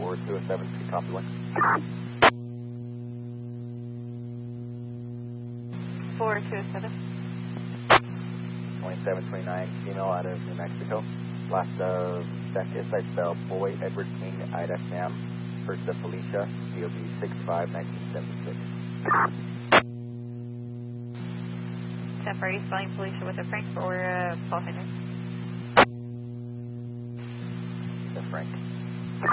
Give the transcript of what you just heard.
4207, copy 1. 4207. 2729, female out of New Mexico. Last sent is I spell boy, Edward King, Ida Sam, first of Felicia, DOB 65-1976. Jeff, are you spelling Felicia with a Frank or Paul Henry? The Frank.